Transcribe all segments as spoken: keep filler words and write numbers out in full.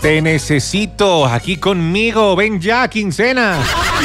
Te necesito aquí conmigo. Ven ya, quincena.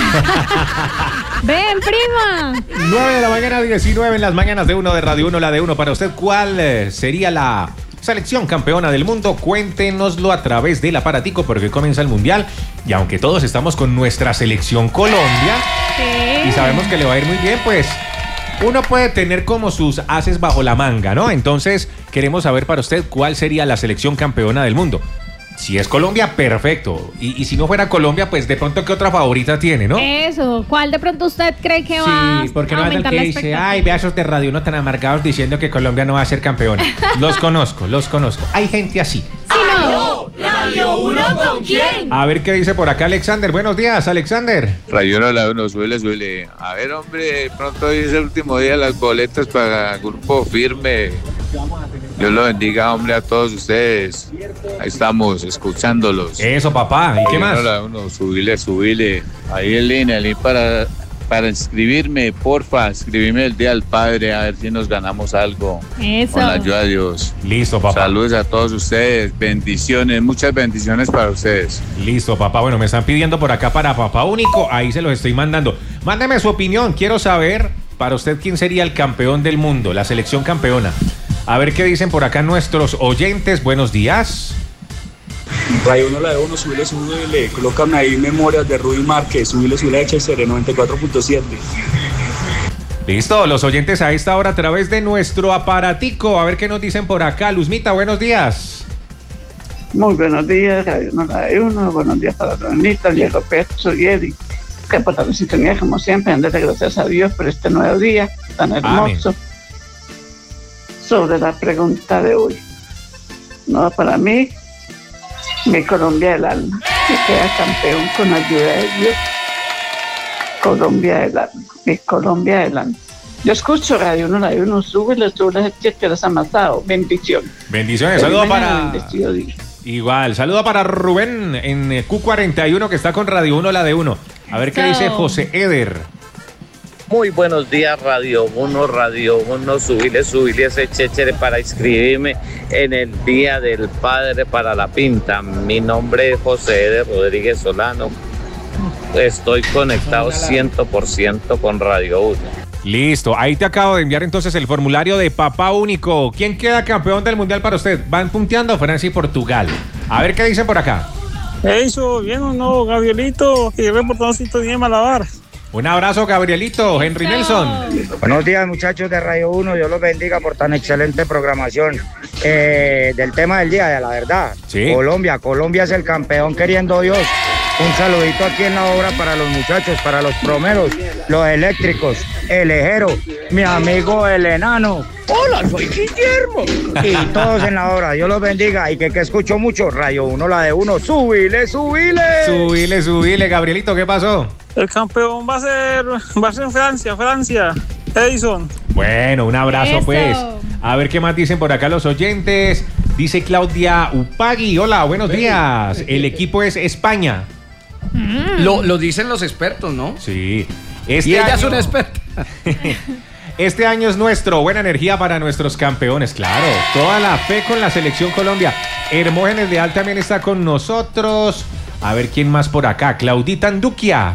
Ven, prima. nueve de la mañana, diecinueve en las mañanas de uno de Radio uno, la de uno. Para usted, ¿cuál eh, sería la selección campeona del mundo? Cuéntenoslo a través del aparatico porque comienza el Mundial. Y aunque todos estamos con nuestra selección Colombia, Sí. y sabemos que le va a ir muy bien, pues uno puede tener como sus ases bajo la manga, ¿no? Entonces, queremos saber para usted cuál sería la selección campeona del mundo. Si es Colombia, perfecto. Y, y si no fuera Colombia, pues de pronto, ¿qué otra favorita tiene, no? Eso, ¿cuál de pronto usted cree que va Sí, porque a no es el aumentar que la dice, expectativa? ay, vea esos de Radio uno tan amargados diciendo que Colombia no va a ser campeona. Los conozco, los conozco. Hay gente así. Sí, no. ¿Radio uno con quién? A ver qué dice por acá Alexander. Buenos días, Alexander. Radio uno, la uno, suele, suele. A ver, hombre, pronto hoy es el último día de las boletas para Grupo Firme. Dios lo bendiga, hombre, a todos ustedes. Ahí estamos, escuchándolos. Eso, papá. ¿Y qué Radio más? uno, la uno, subile, subile. Ahí en línea, el link para, para inscribirme, porfa, escribirme el Día del Padre, a ver si nos ganamos algo. Eso. Con la ayuda de Dios. Listo, papá. Saludos a todos ustedes, bendiciones, muchas bendiciones para ustedes. Listo, papá. Bueno, me están pidiendo por acá para Papá Único. Ahí se los estoy mandando. Mándeme su opinión. Quiero saber para usted quién sería el campeón del mundo, la selección campeona. A ver qué dicen por acá nuestros oyentes. Buenos días. Radio uno, la de uno, subile, subile. Colocan ahí memorias de Rudy Márquez. Subile, subile, H C R noventa y cuatro punto siete. Listo, los oyentes a esta hora a través de nuestro aparatico. A ver qué nos dicen por acá. Luzmita, buenos días. Muy buenos días, Radio uno, la de uno. Buenos días para Donita, Diego Petro y Eddie. Que por la sintonía, como siempre, dándole gracias a Dios por este nuevo día tan hermoso. Amén. Sobre la pregunta de hoy. No, para mí, mi Colombia del alma, que queda campeón con ayuda de Dios. Colombia del alma, mi Colombia del alma. Yo escucho Radio uno, la de uno, sube y le sube que les ha matado. Bendición. Bendiciones. Saludos Feliz mañana, para... bendecido día. Igual, saludo para Rubén en eh, Q cuarenta y uno que está con Radio uno, la de uno. A ver qué Eso. dice José Eder. Muy buenos días, Radio uno, Radio uno, subile, subile ese chéchere para inscribirme en el Día del Padre para la Pinta. Mi nombre es José Eder Rodríguez Solano. Estoy conectado cien por ciento con Radio uno. Listo, ahí te acabo de enviar entonces el formulario de Papá Único. ¿Quién queda campeón del mundial para usted? Van punteando Francia y Portugal. A ver qué dicen por acá. Eso, bien o no, Gabrielito, que reportando sintonía de Malabar. Un abrazo, Gabrielito. Henry Nelson. Buenos días, muchachos de Radio uno. Dios los bendiga por tan excelente programación. Eh, del tema del día, de la verdad. Sí. Colombia, Colombia es el campeón, queriendo Dios. Un saludito aquí en la obra para los muchachos, para los promeros, los eléctricos, el ejero, mi amigo el enano. Hola, soy Guillermo. Y todos en la obra. Dios los bendiga. Y que, que escucho mucho. Radio uno, la de uno. Subile, subile. Subile, subile. Gabrielito, ¿qué pasó? El campeón va a ser, va a ser Francia, Francia. Edison. Bueno, un abrazo Eso. pues. A ver qué más dicen por acá los oyentes. Dice Claudia Upagui. Hola, buenos días. El equipo es España. Mm. Lo, lo dicen los expertos, ¿no? Sí. Este Y ella año... es una experta. Este año es nuestro. Buena energía para nuestros campeones, claro. Toda la fe con la selección Colombia. Hermógenes Leal también está con nosotros. A ver quién más por acá. Claudita Anduquia.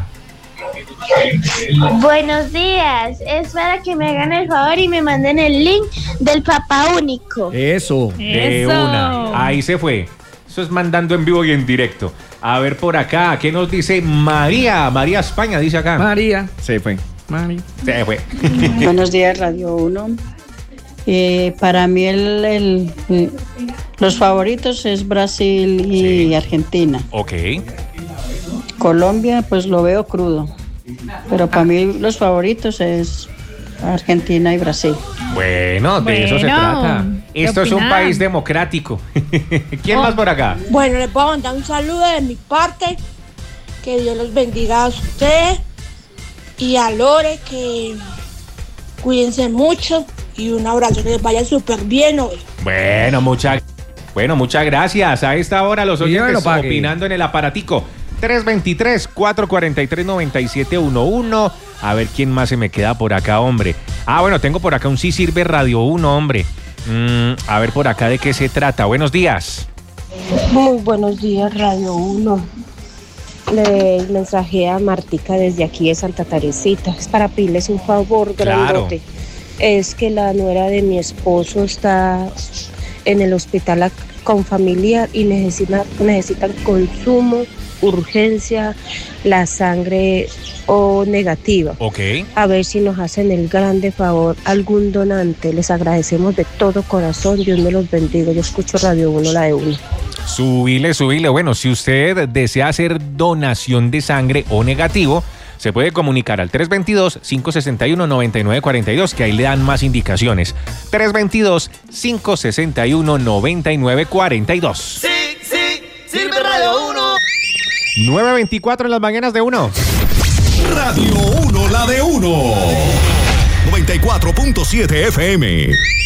Buenos días, es para que me hagan el favor y me manden el link del Papá Único. Eso. De Eso. una. Ahí se fue. Eso es mandando en vivo y en directo. A ver por acá. ¿Qué nos dice María? María España dice acá. María. Se fue. María. Se fue. Buenos días, Radio uno. Eh, para mí el, el- eh, los favoritos es Brasil y Sí. Argentina. Ok. Colombia, pues lo veo crudo. Pero para mí los favoritos es Argentina y Brasil. Bueno, de eso se Bueno, trata. ¿qué Esto es un opinan? país democrático. ¿Quién más por acá? Bueno, les puedo mandar un saludo de mi parte. Que Dios los bendiga a ustedes y a Lore, que cuídense mucho y un abrazo, que les vaya súper bien hoy. Bueno, muchas bueno, muchas gracias. A esta hora los Y yo me oyentes lo pague. opinando en el aparatico. tres veintitrés, cuatrocientos cuarenta y tres, noventa y siete once. A ver quién más se me queda por acá, hombre. Ah, bueno, tengo por acá un Sí Sirve Radio uno, hombre. Mm, a ver por acá de qué se trata. Buenos días. Muy buenos días, Radio uno. Le mensajé a Martica desde aquí de Santa Teresita. Es para pedirles un favor grandote. Claro. Es que la nuera de mi esposo está en el hospital con familiar y necesita, necesitan consumo, urgencia, la sangre O negativa. Ok. A ver si nos hacen el grande favor algún donante. Les agradecemos de todo corazón. Dios me los bendiga. Yo escucho Radio uno, la de uno. Subile, subile. Bueno, si usted desea hacer donación de sangre O negativo, se puede comunicar al tres dos dos, cinco seis uno, nueve nueve cuatro dos, que ahí le dan más indicaciones. tres dos dos, cinco seis uno, nueve nueve cuatro dos. Sí, sí, sirve Radio uno. nueve veinticuatro en las mañanas de uno. Radio uno, la de uno. noventa y cuatro punto siete F M.